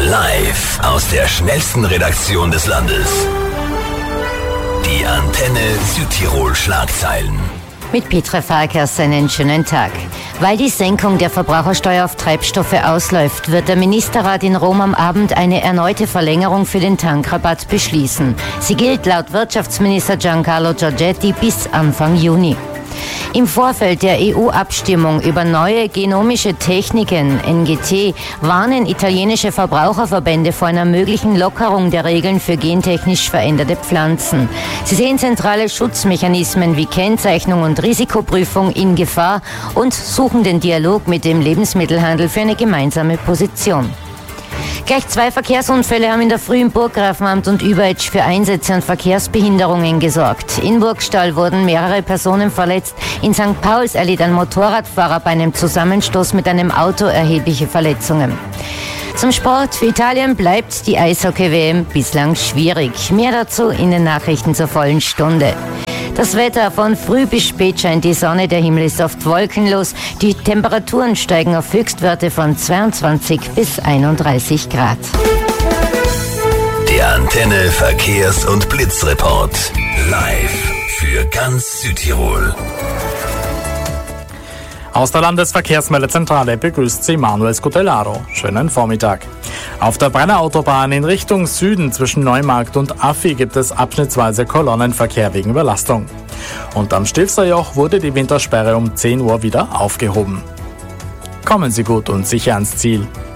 Live aus der schnellsten Redaktion des Landes. Die Antenne Südtirol Schlagzeilen. Mit Petra Farkas einen schönen Tag. Weil die Senkung der Verbrauchersteuer auf Treibstoffe ausläuft, wird der Ministerrat in Rom am Abend eine erneute Verlängerung für den Tankrabatt beschließen. Sie gilt laut Wirtschaftsminister Giancarlo Giorgetti bis Anfang Juni. Im Vorfeld der EU-Abstimmung über neue genomische Techniken, NGT, warnen italienische Verbraucherverbände vor einer möglichen Lockerung der Regeln für gentechnisch veränderte Pflanzen. Sie sehen zentrale Schutzmechanismen wie Kennzeichnung und Risikoprüfung in Gefahr und suchen den Dialog mit dem Lebensmittelhandel für eine gemeinsame Position. Gleich 2 Verkehrsunfälle haben in der Früh im Burggrafenamt und Überetsch für Einsätze und Verkehrsbehinderungen gesorgt. In Burgstall wurden mehrere Personen verletzt. In St. Pauls erlitt ein Motorradfahrer bei einem Zusammenstoß mit einem Auto erhebliche Verletzungen. Zum Sport. Für Italien bleibt die Eishockey-WM bislang schwierig. Mehr dazu in den Nachrichten zur vollen Stunde. Das Wetter: von früh bis spät scheint die Sonne, der Himmel ist oft wolkenlos. Die Temperaturen steigen auf Höchstwerte von 22 bis 31 Grad. Der Antenne Verkehrs- und Blitzreport. Live für ganz Südtirol. Aus der Landesverkehrsmeldezentrale begrüßt Sie Manuel Scutellaro. Schönen Vormittag. Auf der Brenner Autobahn in Richtung Süden zwischen Neumarkt und Affi gibt es abschnittsweise Kolonnenverkehr wegen Überlastung. Und am Stilfserjoch wurde die Wintersperre um 10 Uhr wieder aufgehoben. Kommen Sie gut und sicher ans Ziel.